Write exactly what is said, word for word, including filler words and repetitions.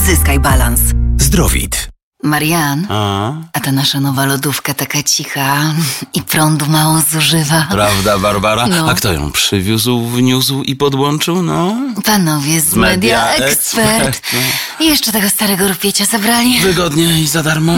Zyskaj balans. Zdrowit. Marian, A? a ta nasza nowa lodówka taka cicha i prądu mało zużywa. Prawda, Barbara? No. A kto ją przywiózł, wniósł i podłączył, no? Panowie z Media Media Expert. Expert, I jeszcze tego starego rupiecia zabrali. Wygodnie i za darmo?